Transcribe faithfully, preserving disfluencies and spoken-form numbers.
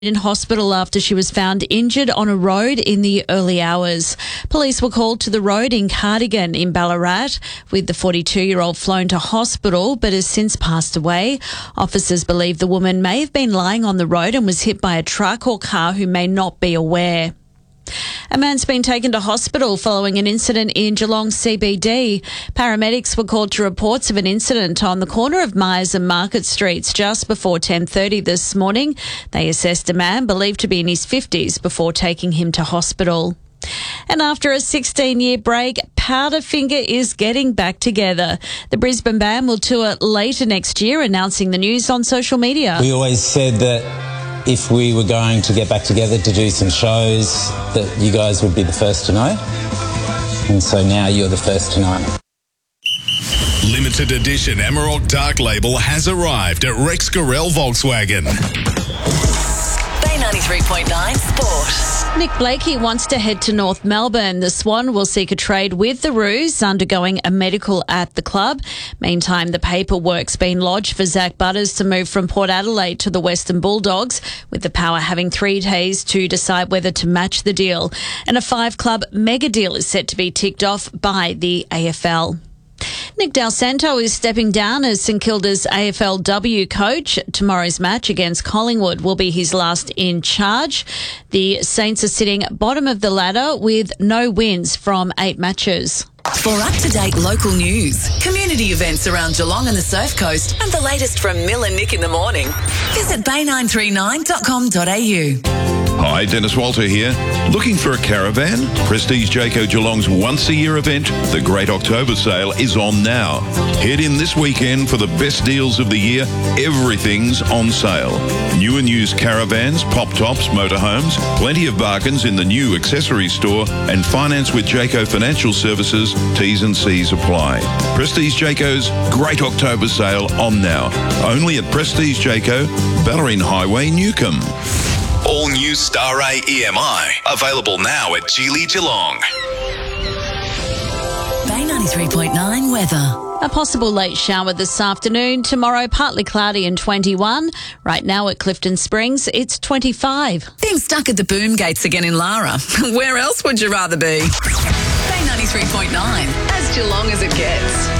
in hospital after she was found injured on a road in the early hours. Police were called to the road in Cardigan in Ballarat, with the forty-two-year-old flown to hospital but has since passed away. Officers believe the woman may have been lying on the road and was hit by a truck or car who may not be aware. A man's been taken to hospital following an incident in Geelong C B D. Paramedics were called to reports of an incident on the corner of Myers and Market Streets just before ten thirty this morning. They assessed a man believed to be in his fifties before taking him to hospital. And after a sixteen-year break, Powderfinger is getting back together. The Brisbane band will tour later next year, announcing the news on social media. We always said that if we were going to get back together to do some shows, that you guys would be the first to know. And so now you're the first to know. Limited edition Amarok Dark Label has arrived at Rex Gorell Volkswagen. Bay ninety-three point nine Sport. Nick Blakey wants to head to North Melbourne. The Swan will seek a trade with the Roos, undergoing a medical at the club. Meantime, the paperwork's been lodged for Zach Butters to move from Port Adelaide to the Western Bulldogs, with the Power having three days to decide whether to match the deal. And a five-club mega deal is set to be ticked off by the A F L. Nick Del Santo is stepping down as St Kilda's A F L W coach. Tomorrow's match against Collingwood will be his last in charge. The Saints are sitting bottom of the ladder with no wins from eight matches. For up-to-date local news, community events around Geelong and the Surf Coast, and the latest from Mill and Nick in the morning, visit bay nine three nine dot com dot a u. Hi, Dennis Walter here. Looking for a caravan? Prestige Jayco Geelong's once-a-year event, the Great October Sale, is on now. Head in this weekend for the best deals of the year. Everything's on sale. New and used caravans, pop-tops, motorhomes, plenty of bargains in the new accessory store, and finance with Jayco Financial Services. T's and C's apply. Prestige Jayco's Great October Sale on now. Only at Prestige Jayco, Ballerine Highway, Newcombe. All new Star A E M I, available now at Geely Geelong. Bay ninety-three point nine weather. A possible late shower this afternoon. Tomorrow, partly cloudy and twenty-one. Right now at Clifton Springs, it's twenty-five. Being stuck at the boom gates again in Lara. Where else would you rather be? Bay ninety-three point nine, as Geelong as it gets.